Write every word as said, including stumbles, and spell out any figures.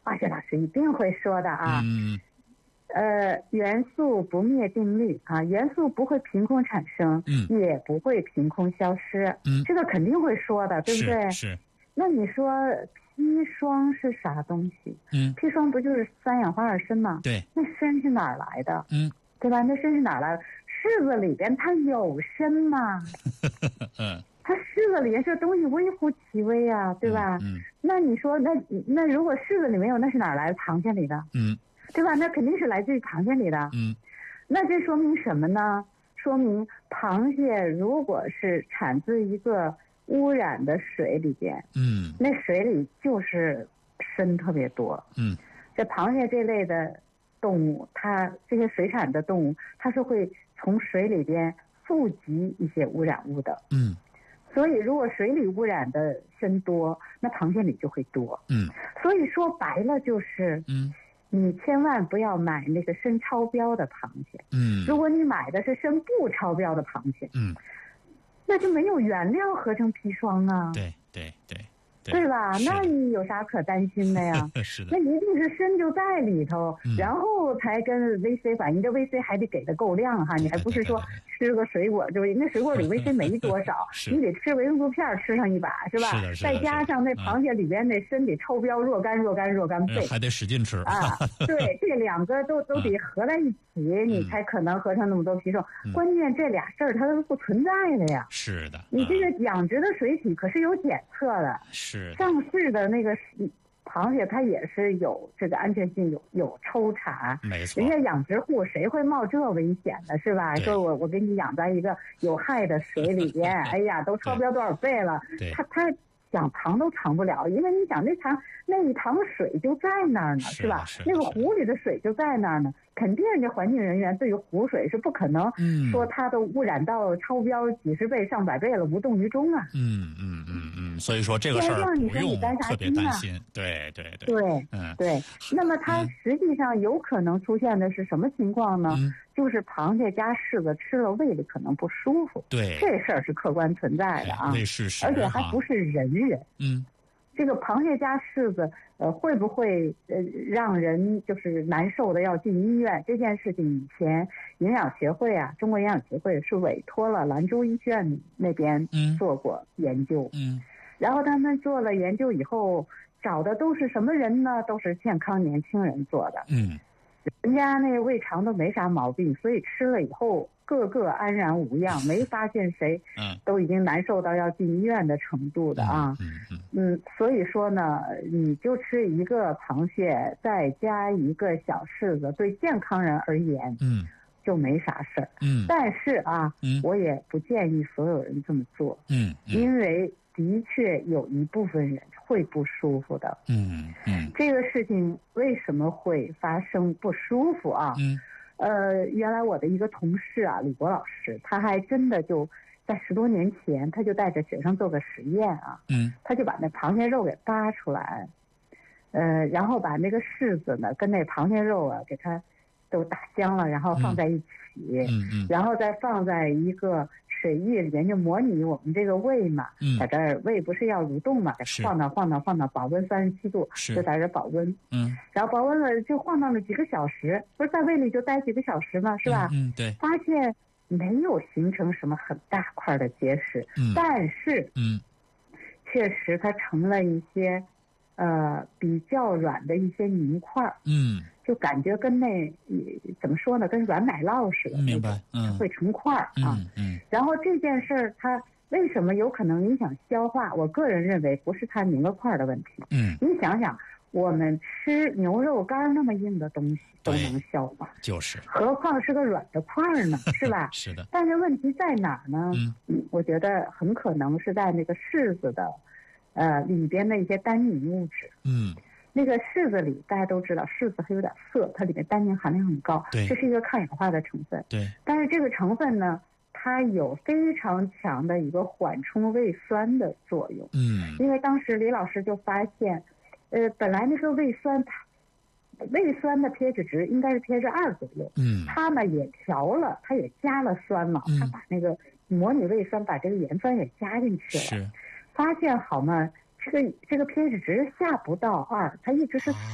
化学老师一定会说的啊。 嗯。 呃，元素不灭定律啊，元素不会凭空产生， 嗯， 也不会凭空消失， 嗯， 这个肯定会说的，对不对？ 是。是。 那你说砒霜是啥东西？ 嗯， 砒霜不就是三氧化二砷吗？ 对。 那砷是哪儿来的？ 嗯， 对吧？那砷是哪儿来的？柿子里边它有砷吗？ 嗯， 它柿子里边这东西微乎其微啊，对吧？ 嗯。嗯， 那你说，那那如果柿子里没有，那是哪儿来的？螃蟹里的？ 嗯。 对吧？那肯定是来自于螃蟹里的。 嗯， 那这说明什么呢？说明螃蟹如果是产自一个污染的水里边， 嗯， 那水里就是砷特别多。 嗯， 这螃蟹这类的动物，它这些水产的动物，它是会从水里边富集一些污染物的。 嗯， 所以如果水里污染的砷多，那螃蟹里就会多。 嗯， 所以说白了就是， 嗯。 你千万不要买那个砷超标的螃蟹。 嗯， 如果你买的是砷不超标的螃蟹， 嗯， 那就没有原料合成砒霜啊。 对对对对， 对吧？那你有啥可担心的呀？ 是的， 那一定是砷就在里头， 嗯、 然后才跟 V C 反应。这 V C 还得给的够量哈，你还不是说吃个水果就那水果里 V C 没多少，你得吃维生素片吃上一把是吧？ 是的，是的再加上那螃蟹里边那砷得超标若干若干若干倍， 还得使劲吃啊。对，这两个都都得合在一起， 嗯、 你才可能合成那么多砒霜。嗯、关键这俩事儿它都是不存在的呀。 是的， 你这个养殖的水体可是有检测的。 是上市的那个螃蟹，它也是有这个安全性，有有抽查。 没错， 人家养殖户谁会冒这危险的，是吧？说我我给你养在一个有害的水里边，哎呀，都超标多少倍了，他他想藏都藏不了，因为你想那塘那一塘水就在那儿呢，是, 是吧？ 是那个湖里的水就在那儿呢，肯定人家环境人员对于湖水是不可能说它都污染到超标几十倍上百倍了无动于衷啊。 嗯嗯嗯嗯，所以说这个事儿不用特别担心。对对对对， 嗯对。那么它实际上有可能出现的是什么情况呢？ 嗯、 就是螃蟹加柿子吃了胃里可能不舒服。 对， 这事儿是客观存在的啊， 胃是是， 而且还不是人人。 嗯。 这个螃蟹加柿子，呃，会不会呃让人就是难受的要进医院？这件事情以前营养协会啊，中国营养协会是委托了兰州医院那边做过研究， 嗯， 然后他们做了研究以后，找的都是什么人呢？都是健康年轻人做的， 嗯， 人家那胃肠都没啥毛病，所以吃了以后个个安然无恙，没发现谁都已经难受到要进医院的程度的啊。 嗯嗯嗯，所以说呢，你就吃一个螃蟹，再加一个小柿子，对健康人而言， 嗯， 就没啥事儿。 嗯， 但是啊， 嗯， 我也不建议所有人这么做。 嗯， 因为的确有一部分人会不舒服的。 嗯嗯， 这个事情为什么会发生不舒服啊？ 嗯。 呃，原来我的一个同事啊，李国老师，他还真的就在十多年前，他就带着学生做个实验啊， 嗯， 他就把那螃蟹肉给扒出来，呃，然后把那个柿子呢跟那螃蟹肉啊给它都打香了，然后放在一起， 嗯嗯， 然后再放在一个水液里面，就模拟我们这个胃嘛， 嗯， 在这儿胃不是要蠕动嘛，晃荡晃荡晃荡，保温三十七度，就在这保温， 嗯， 然后保温了就晃荡了几个小时，不是在胃里就待几个小时吗？是吧？ 嗯，嗯对， 发现没有形成什么很大块的结石， 嗯， 但是， 嗯， 确实它成了一些，呃，比较软的一些凝块， 嗯。 就感觉跟那怎么说呢，跟软奶酪似的， 明白，嗯， 会成块啊， 嗯嗯。 然后这件事儿它为什么有可能影响消化？我个人认为不是它凝了块的问题， 嗯， 你想想，我们吃牛肉干那么硬的东西都能消化， 就是， 何况是个软的块呢，是吧？ 是的。 但是问题在哪儿呢？ 嗯， 我觉得很可能是在那个柿子的，呃，里边的一些单宁物质， 嗯。 那个柿子里，大家都知道，柿子还有点涩，它里面单宁含量很高， 对， 这是一个抗氧化的成分。 对， 但是这个成分呢，它有非常强的一个缓冲胃酸的作用。 嗯， 因为当时李老师就发现，呃，本来那个胃酸，胃酸的 pH 值应该是 pH 二左右， 嗯， 它呢也调了，它也加了酸嘛， 嗯、 它把那个模拟胃酸把这个盐酸也加进去了， 是， 发现好嘛。这个这个 pH 值下不到二，它一直是四。